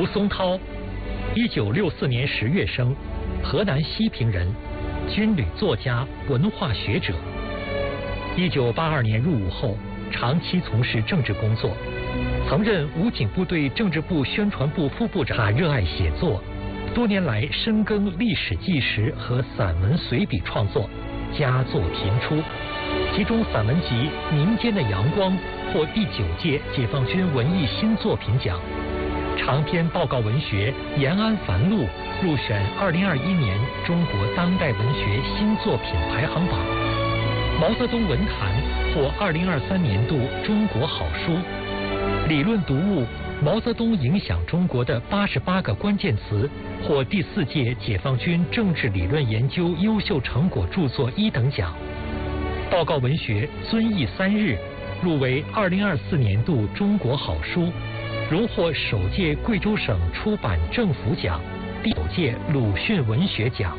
松涛，1964年10月生，河南西平人，军旅作家、文化学者。1982年入伍后，长期从事政治工作，曾任武警部队政治部宣传部副部长。他热爱写作，多年来深耕历史纪实和散文随笔创作，佳作频出。其中散文集《民间的阳光》获第9届解放军文艺新作品奖，长篇报告文学《延安繁露》入选2021年中国当代文学新作品排行榜。毛泽东文坛获2023年度中国好书。理论读物《毛泽东影响中国的88个关键词》获第4届解放军政治理论研究优秀成果著作1等奖。报告文学《遵义3日》入围2024年度中国好书，荣获首届贵州省出版政府奖、第9届鲁迅文学奖。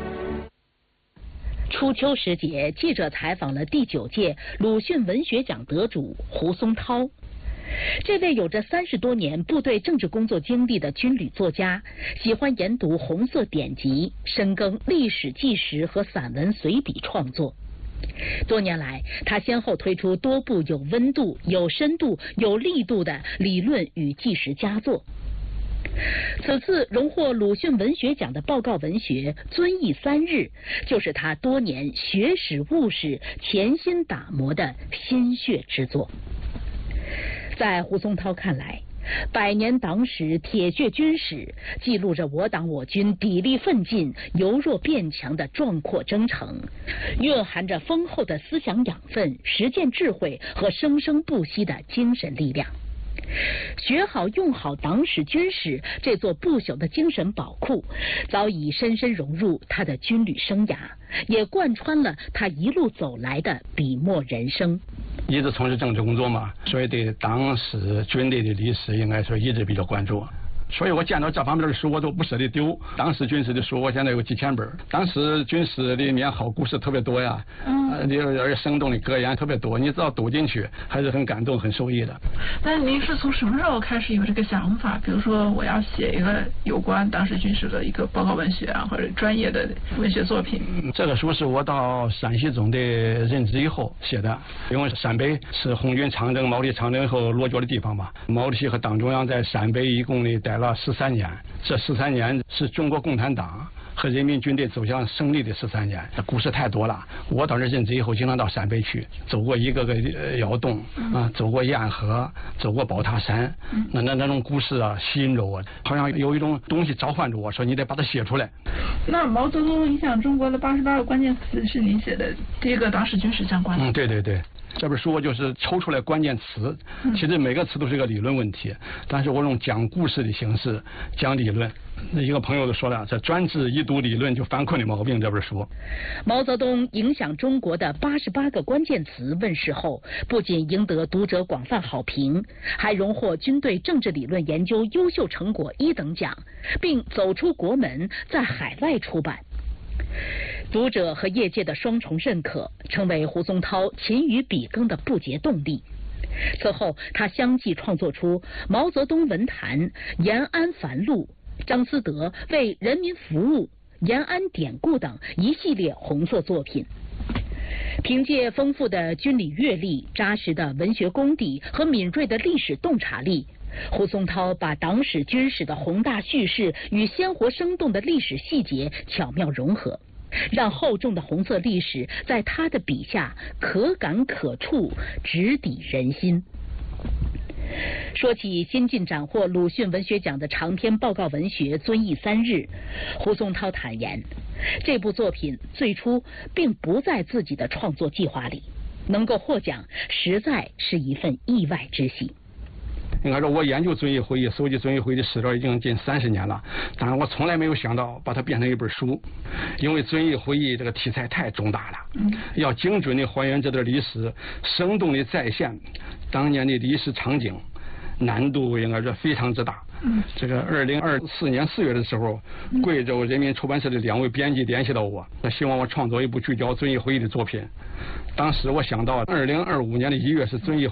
初秋时节，记者采访了第9届鲁迅文学奖得主胡松涛。这位有着30多年部队政治工作经历的军旅作家，喜欢研读红色典籍，深耕历史纪实和散文随笔创作。多年来，他先后推出多部有温度、有深度、有力度的理论与纪实佳作。此次荣获鲁迅文学奖的报告文学《遵义3日》，就是他多年学史务史、潜心打磨的心血之作。在胡松涛看来，100年党史、铁血军史记录着我党我军砥砺奋进、由弱变强的壮阔征程，蕴含着丰厚的思想养分、实践智慧和生生不息的精神力量。学好用好党史军史这座不朽的精神宝库，早已深深融入他的军旅生涯，也贯穿了他一路走来的笔墨人生。 一直从事政治工作嘛，所以对党史、军队的历史应该说一直比较关注。所以我见到这方面的书我都不舍得丢。党史军史的书我现在有几千本，党史军史里面好故事特别多呀，而且生动的格言特别多，你只要读进去还是很感动很受益的。 那您是从什么时候开始有这个想法，比如说我要写一个有关党史军史的一个报告文学啊，或者专业的文学作品？ 这个书是我到陕西总队任职以后写的，因为陕北是红军长征、毛主席长征后落脚的地方嘛，毛主席和党中央在陕北一共待了13年，这13年是中国共产党和人民军队走向胜利的13年，这故事太多了。我到这任职以后，经常到陕北去，走过一个个窑洞啊，走过堰河，走过宝塔山，那种故事啊，吸引着我，好像有一种东西召唤着我，说你得把它写出来。 那毛泽东影响中国的88个关键词是您写的，这个党史军史相关的？ 对对对。这本书我就是抽出来关键词，其实每个词都是一个理论问题，但是我用讲故事的形式讲理论。一个朋友都说了，这专治一读理论就犯困的毛病。这本书， 毛泽东影响中国的88个关键词问世后，不仅赢得读者广泛好评，还荣获军队政治理论研究优秀成果1等奖，并走出国门，在海外出版。读者和业界的双重认可，成为胡松涛勤于笔耕的不竭动力。此后，他相继创作出《毛泽东文坛》《延安繁露》《张思德为人民服务》《延安典故》等一系列红色作品。凭借丰富的军旅阅历、扎实的文学功底和敏锐的历史洞察力，胡松涛把党史军史的宏大叙事与鲜活生动的历史细节巧妙融合，让厚重的红色历史在他的笔下可感可触，直抵人心。说起新晋斩获鲁迅文学奖的长篇报告文学《遵义3日》，胡松涛坦言，这部作品最初并不在自己的创作计划里，能够获奖实在是一份意外之喜。 应该说，我研究遵义会议、搜集遵义会议的史料已经近30年了，但是我从来没有想到把它变成一本书，因为遵义会议这个题材太重大了，要精准地还原这段历史，生动地再现当年的历史场景，难度应该说非常之大。这个2024年4月的时候，贵州人民出版社的2位编辑联系到我，希望我创作一部聚焦遵义会议的作品。当时我想到2025年的1月是遵义